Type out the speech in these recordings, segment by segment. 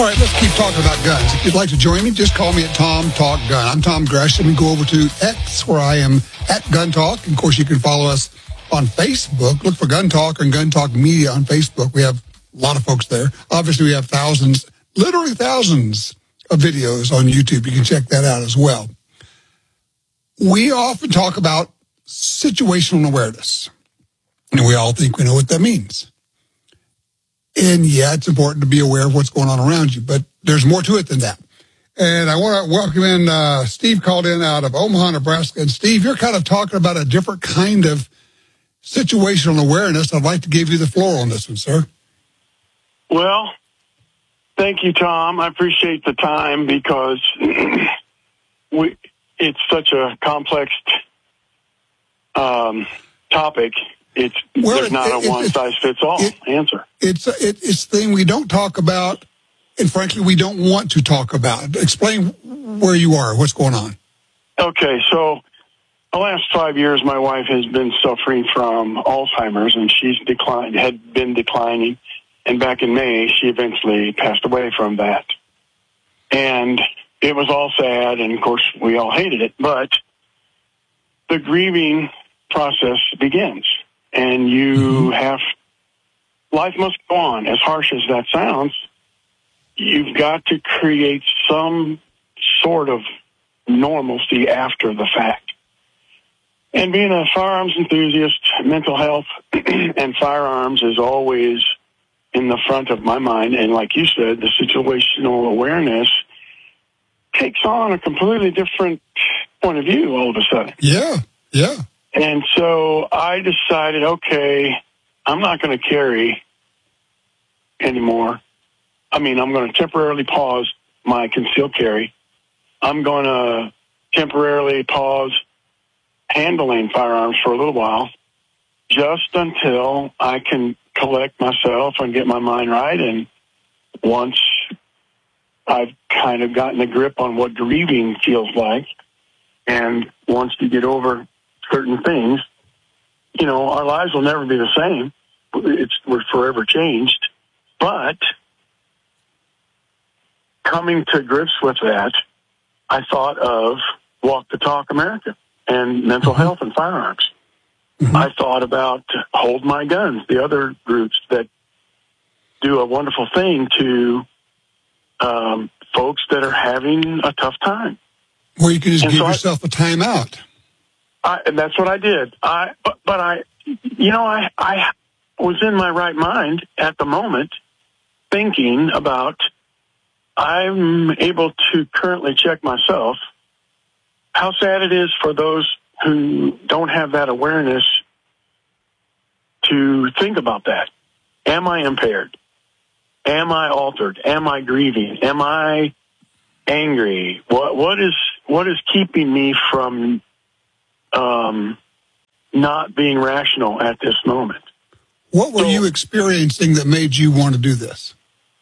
All right, let's keep talking about guns. If you'd like to join me, just call me at Tom Talk Gun. I'm Tom Gresham, and go over to X, where I am at Gun Talk. And of course, you can follow us on Facebook. Look for Gun Talk and Gun Talk Media on Facebook. We have a lot of folks there. Obviously, we have thousands, literally thousands of videos on YouTube. You can check that out as well. We often talk about situational awareness, and we all think we know what that means. And yeah, it's important to be aware of what's going on around you, but there's more to it than that. And I want to welcome in, Steve called in out of Omaha, Nebraska. And Steve, you're kind of talking about a different kind of situational awareness. I'd like to give you the floor on this one, sir. Well, thank you, Tom. I appreciate the time because it's such a complex topic. There's not a one-size-fits-all answer. It's a thing we don't talk about, and frankly, we don't want to talk about. Explain where you are, what's going on. Okay, so the last 5 years, my wife has been suffering from Alzheimer's, and had been declining. And back in May, she eventually passed away from that. And it was all sad, and of course, we all hated it. But the grieving process begins. And life must go on. As harsh as that sounds, you've got to create some sort of normalcy after the fact. And being a firearms enthusiast, mental health and firearms is always in the front of my mind. And like you said, the situational awareness takes on a completely different point of view all of a sudden. Yeah. And so I decided, okay, I'm not going to carry anymore. I mean, I'm going to temporarily pause my concealed carry. I'm going to temporarily pause handling firearms for a little while, just until I can collect myself and get my mind right. And once I've kind of gotten a grip on what grieving feels like, and once you get over certain things, our lives will never be the same. We're forever changed. But coming to grips with that, I thought of Walk the Talk America and mental health and firearms. Mm-hmm. I thought about Hold My Guns, the other groups that do a wonderful thing to folks that are having a tough time. Or you can just give yourself a timeout. And that's what I did. I was in my right mind at the moment, thinking about, I'm able to currently check myself, how sad it is for those who don't have that awareness to think about that. Am I impaired? Am I altered? Am I grieving? Am I angry? What is keeping me from not being rational at this moment? What were you experiencing that made you want to do this?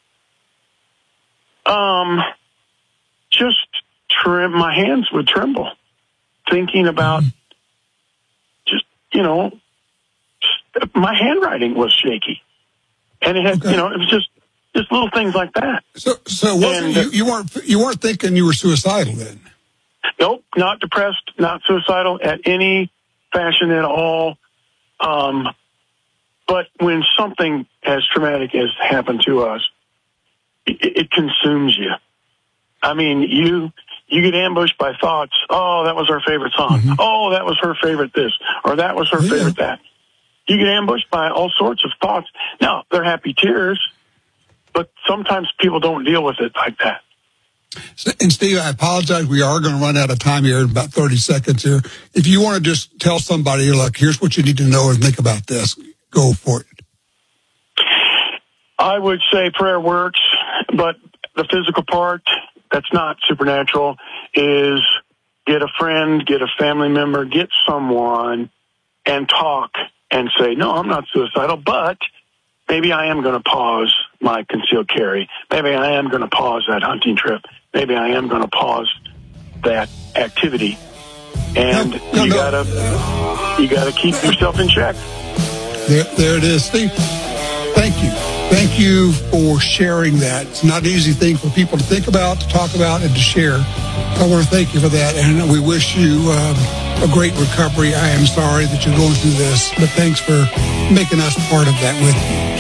Just my hands would tremble, thinking about my handwriting was shaky, and it had, it was just little things like that. So you weren't thinking you were suicidal then? Nope, not depressed, not suicidal at any fashion at all. But when something as traumatic as happened to us, it consumes you. I mean, you get ambushed by thoughts. Oh, that was her favorite song. Mm-hmm. Oh, that was her favorite this, or that was her favorite that. You get ambushed by all sorts of thoughts. Now, they're happy tears, but sometimes people don't deal with it like that. And Steve, I apologize. We are going to run out of time here in about 30 seconds here. If you want to just tell somebody, look, here's what you need to know and think about this, go for it. I would say prayer works, but the physical part that's not supernatural is get a friend, get a family member, get someone and talk and say, no, I'm not suicidal, but maybe I am going to pause my concealed carry. Maybe I am going to pause that hunting trip. Maybe I am going to pause that activity. And you gotta keep yourself in check. There it is, Steve. Thank you. Thank you for sharing that. It's not an easy thing for people to think about, to talk about, and to share. I want to thank you for that, and we wish you a great recovery. I am sorry that you're going through this, but thanks for making us part of that with you.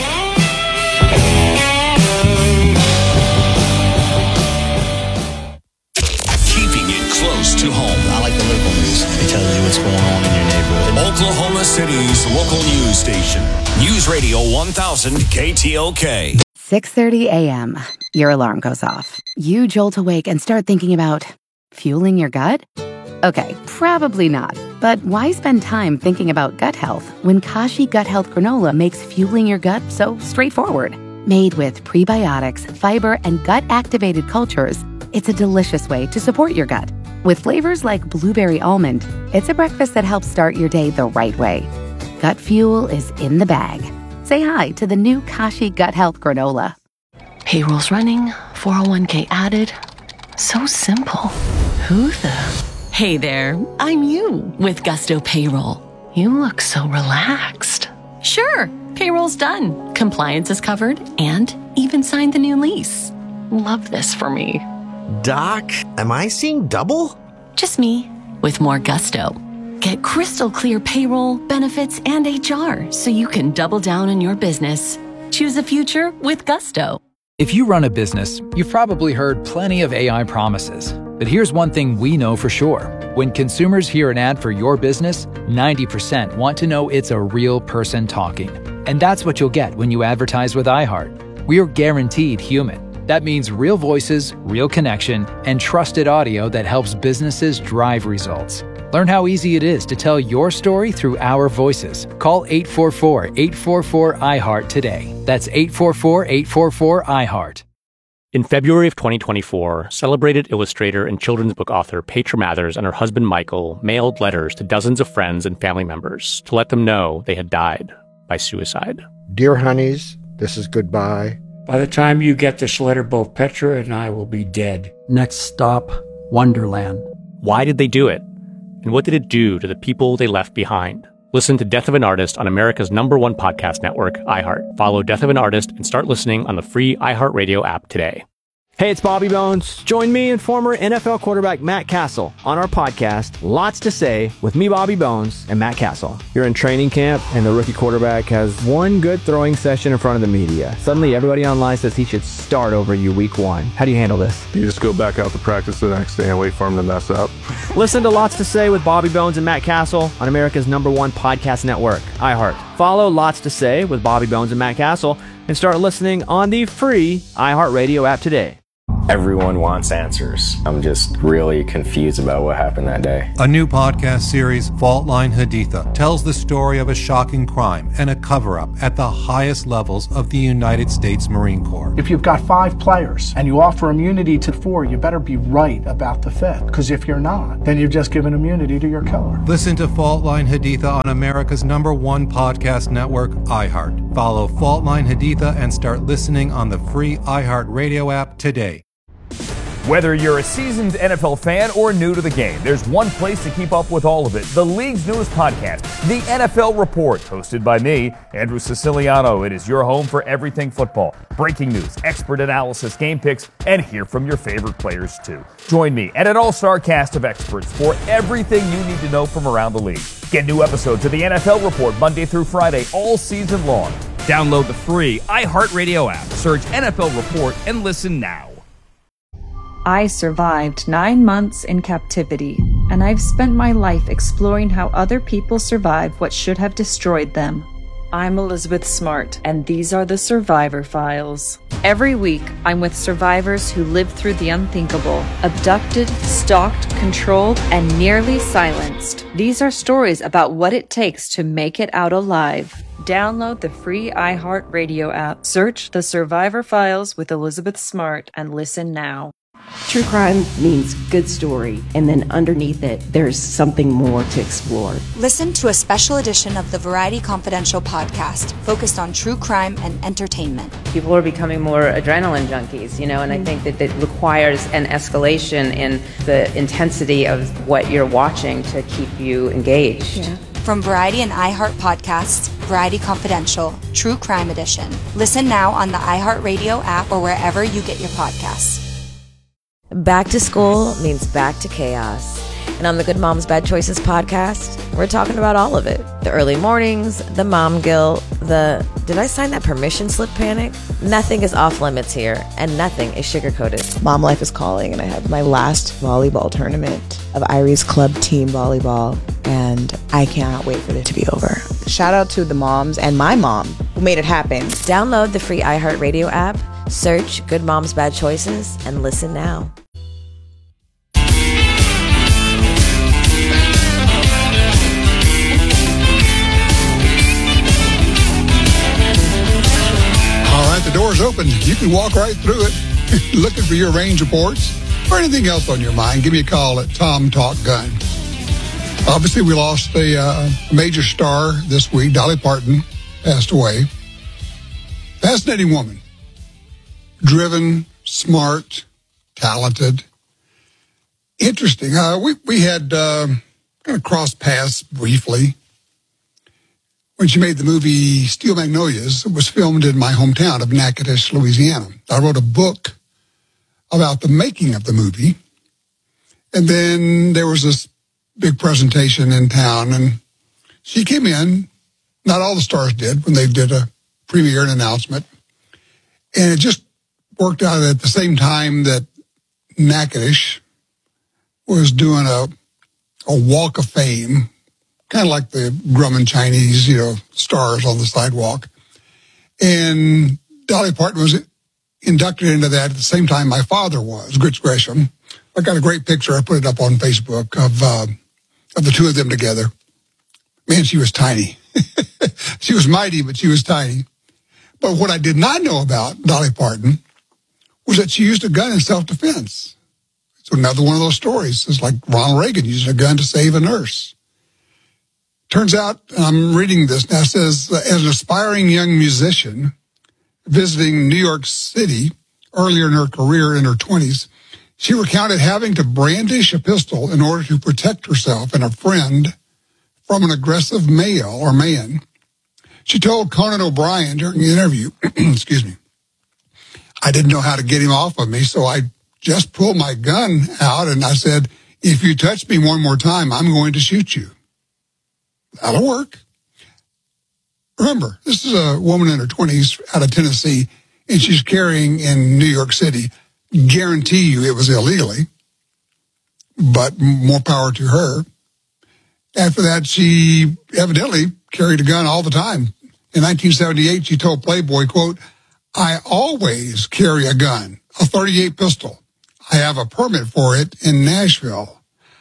To home. I like the local news. They tell you what's going on in your neighborhood. Oklahoma City's local news station. News Radio 1000 KTOK. 6:30 a.m. Your alarm goes off. You jolt awake and start thinking about fueling your gut? Okay, probably not. But why spend time thinking about gut health when Kashi Gut Health Granola makes fueling your gut so straightforward? Made with prebiotics, fiber, and gut-activated cultures, it's a delicious way to support your gut. With flavors like blueberry almond, it's a breakfast that helps start your day the right way. Gut fuel is in the bag. Say hi to the new Kashi Gut Health Granola. Payroll's running, 401k added. So simple. Who the? Hey there, I'm you with Gusto Payroll. You look so relaxed. Sure, payroll's done. Compliance is covered and even signed the new lease. Love this for me. Doc, am I seeing double? Just me, with more gusto. Get crystal clear payroll, benefits, and HR so you can double down on your business. Choose a future with gusto. If you run a business, you've probably heard plenty of AI promises. But here's one thing we know for sure. When consumers hear an ad for your business, 90% want to know it's a real person talking. And that's what you'll get when you advertise with iHeart. We're guaranteed human. That means real voices, real connection, and trusted audio that helps businesses drive results. Learn how easy it is to tell your story through our voices. Call 844-844-iHeart today. That's 844-844-iHeart. In February of 2024, celebrated illustrator and children's book author Petra Mathers and her husband Michael mailed letters to dozens of friends and family members to let them know they had died by suicide. Dear honeys, this is goodbye. By the time you get this letter, both Petra and I will be dead. Next stop, Wonderland. Why did they do it? And what did it do to the people they left behind? Listen to Death of an Artist on America's #1 podcast network, iHeart. Follow Death of an Artist and start listening on the free iHeartRadio app today. Hey, it's Bobby Bones. Join me and former NFL quarterback Matt Castle on our podcast, Lots to Say, with me, Bobby Bones, and Matt Castle. You're in training camp, and the rookie quarterback has one good throwing session in front of the media. Suddenly, everybody online says he should start over you week one. How do you handle this? You just go back out to practice the next day and wait for him to mess up. Listen to Lots to Say with Bobby Bones and Matt Castle on America's #1 podcast network, iHeart. Follow Lots to Say with Bobby Bones and Matt Castle and start listening on the free iHeartRadio app today. Everyone wants answers. I'm just really confused about what happened that day. A new podcast series, Fault Line Haditha, tells the story of a shocking crime and a cover-up at the highest levels of the United States Marine Corps. If you've got 5 players and you offer immunity to 4, you better be right about the 5th. Because if you're not, then you've just given immunity to your killer. Listen to Fault Line Haditha on America's #1 podcast network, iHeart. Follow Fault Line Haditha and start listening on the free iHeartRadio app today. Whether you're a seasoned NFL fan or new to the game, there's one place to keep up with all of it. The league's newest podcast, The NFL Report, hosted by me, Andrew Siciliano. It is your home for everything football. Breaking news, expert analysis, game picks, and hear from your favorite players too. Join me and an all-star cast of experts for everything you need to know from around the league. Get new episodes of The NFL Report Monday through Friday all season long. Download the free iHeartRadio app. Search NFL Report and listen now. I survived 9 months in captivity, and I've spent my life exploring how other people survived what should have destroyed them. I'm Elizabeth Smart, and these are the Survivor Files. Every week, I'm with survivors who lived through the unthinkable, abducted, stalked, controlled, and nearly silenced. These are stories about what it takes to make it out alive. Download the free iHeartRadio app, search The Survivor Files with Elizabeth Smart, and listen now. True crime means good story, and then underneath it, there's something more to explore. Listen to a special edition of the Variety Confidential podcast focused on true crime and entertainment. People are becoming more adrenaline junkies, and I think that it requires an escalation in the intensity of what you're watching to keep you engaged. Yeah. From Variety and iHeart Podcasts, Variety Confidential, True Crime Edition. Listen now on the iHeartRadio app or wherever you get your podcasts. Back to school means back to chaos. And on the Good Moms Bad Choices podcast, we're talking about all of it. The early mornings, the mom guilt, the did I sign that permission slip panic? Nothing is off limits here, and nothing is sugar-coated. Mom life is calling, and I have my last volleyball tournament of Irie's club team volleyball, and I cannot wait for this to be over. Shout out to the moms and my mom who made it happen. Download the free iHeartRadio app, search Good Moms Bad Choices, and listen now. The door's open. You can walk right through it. Looking for your range reports or anything else on your mind, give me a call at Tom Talk Gun. Obviously, we lost a major star this week. Dolly Parton passed away. Fascinating woman. Driven, smart, talented. Interesting. We had kind of crossed paths briefly when she made the movie Steel Magnolias. It was filmed in my hometown of Natchitoches, Louisiana. I wrote a book about the making of the movie. And then there was this big presentation in town, and she came in. Not all the stars did when they did a premiere and announcement. And it just worked out at the same time that Natchitoches was doing a walk of fame, kind of like the Grumman Chinese, stars on the sidewalk. And Dolly Parton was inducted into that at the same time my father was, Grits Gresham. I got a great picture. I put it up on Facebook of the two of them together. Man, she was tiny. She was mighty, but she was tiny. But what I did not know about Dolly Parton was that she used a gun in self-defense. It's another one of those stories. It's like Ronald Reagan using a gun to save a nurse. Turns out, I'm reading this now, it says, as an aspiring young musician visiting New York City earlier in her career in her 20s, she recounted having to brandish a pistol in order to protect herself and a friend from an aggressive male or man. She told Conan O'Brien during the interview, excuse me, I didn't know how to get him off of me, so I just pulled my gun out and I said, if you touch me one more time, I'm going to shoot you. That'll work. Remember, this is a woman in her 20s out of Tennessee, and she's carrying in New York City. Guarantee you it was illegally, but more power to her. After that, she evidently carried a gun all the time. In 1978, she told Playboy, quote, I always carry a gun, a .38 pistol. I have a permit for it in Nashville.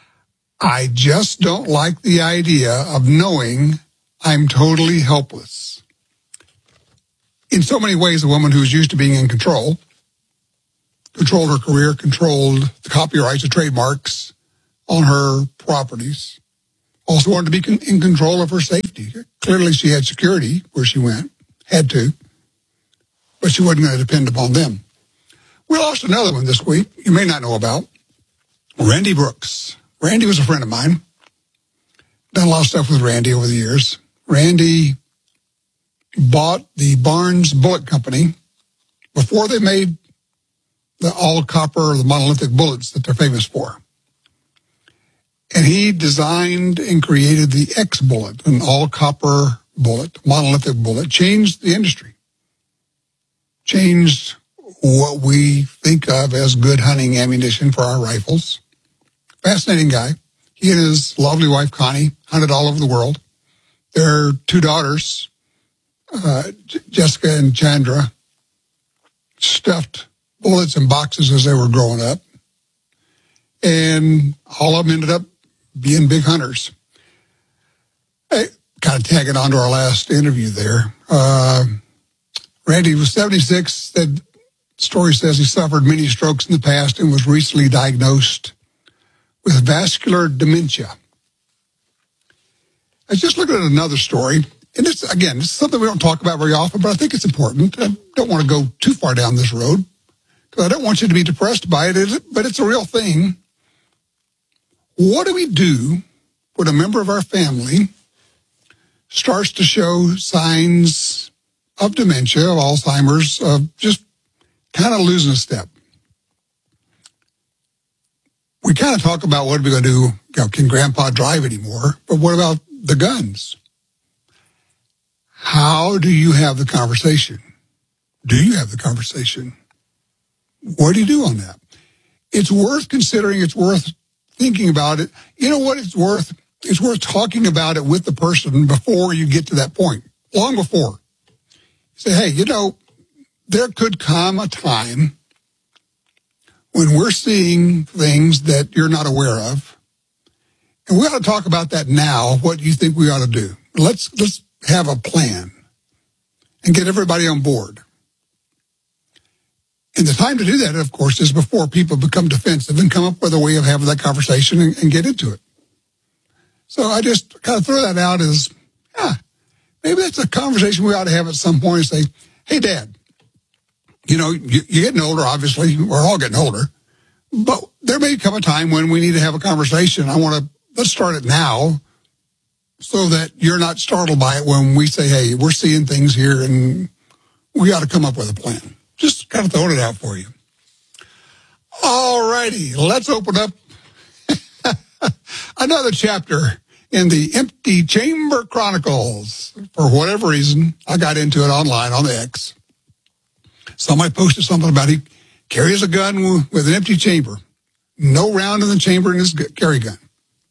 I just don't like the idea of knowing I'm totally helpless. In so many ways, a woman who's used to being in control, controlled her career, controlled the copyrights, the trademarks on her properties, also wanted to be in control of her safety. Clearly, she had security where she went, had to, but she wasn't going to depend upon them. We lost another one this week you may not know about, Randy Brooks. Randy was a friend of mine. Done a lot of stuff with Randy over the years. Randy bought the Barnes Bullet Company before they made the all-copper, the monolithic bullets that they're famous for. And he designed and created the X-Bullet, an all-copper bullet, monolithic bullet, changed the industry. Changed what we think of as good hunting ammunition for our rifles. Fascinating guy. He and his lovely wife, Connie, hunted all over the world. Their two daughters, Jessica and Chandra, stuffed bullets in boxes as they were growing up. And all of them ended up being big hunters. Hey, kind of tagging on to our last interview there. Randy was 76. The story says he suffered many strokes in the past and was recently diagnosed with vascular dementia. I was just looking at another story, and it's something we don't talk about very often, but I think it's important. I don't want to go too far down this road because I don't want you to be depressed by it, but it's a real thing. What do we do when a member of our family starts to show signs of dementia, of Alzheimer's, of just kind of losing a step. We kind of talk about what are we going to do? Can Grandpa drive anymore? But what about the guns? How do you have the conversation? Do you have the conversation? What do you do on that? It's worth considering. It's worth thinking about it. You know what? It's worth talking about it with the person before you get to that point, long before. Say, hey, there could come a time when we're seeing things that you're not aware of. And we ought to talk about that now. What do you think we ought to do? Let's have a plan and get everybody on board. And the time to do that, of course, is before people become defensive and come up with a way of having that conversation and get into it. So I just kind of throw that out as, maybe that's a conversation we ought to have at some point and say, hey, Dad, you're getting older, obviously. We're all getting older. But there may come a time when we need to have a conversation. Let's start it now so that you're not startled by it when we say, hey, we're seeing things here and we ought to come up with a plan. Just kind of throwing it out for you. All righty, let's open up another chapter in the Empty Chamber Chronicles. For whatever reason, I got into it online on the X. Somebody posted something about he carries a gun with an empty chamber. No round in the chamber in his carry gun.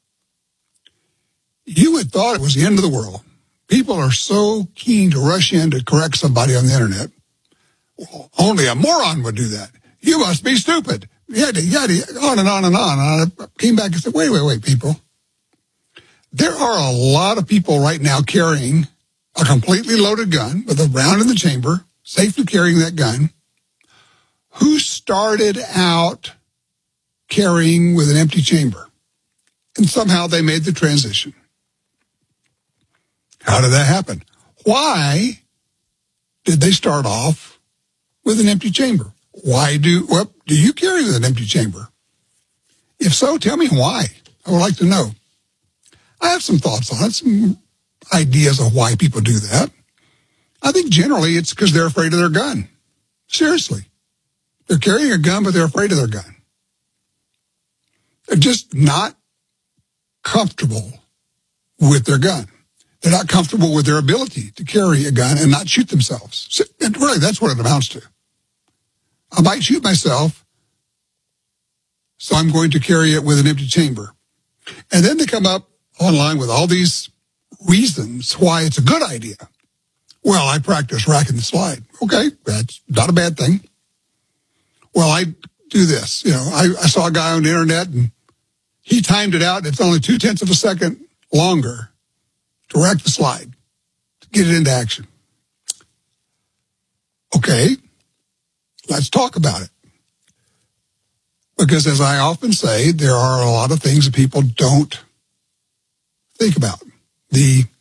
You would thought it was the end of the world. People are so keen to rush in to correct somebody on the internet. Well, only a moron would do that. You must be stupid. Yada, on and on and on. And I came back and said, wait, people. There are a lot of people right now carrying a completely loaded gun with a round in the chamber, safely carrying that gun, who started out carrying with an empty chamber. And somehow they made the transition. How did that happen? Why did they start off with an empty chamber? Do you carry with an empty chamber? If so, tell me why. I would like to know. I have some thoughts on it, some ideas of why people do that. I think generally it's because they're afraid of their gun. Seriously. They're carrying a gun, but they're afraid of their gun. They're just not comfortable with their gun. They're not comfortable with their ability to carry a gun and not shoot themselves. And really, that's what it amounts to. I might shoot myself, so I'm going to carry it with an empty chamber. And then they come up online with all these reasons why it's a good idea. Well, I practice rack and slide. Okay, that's not a bad thing. Well, I do this. I saw a guy on the internet, and he timed it out. It's only 0.2 of a second longer to rack the slide, to get it into action. Okay, let's talk about it. Because as I often say, there are a lot of things that people don't think about. The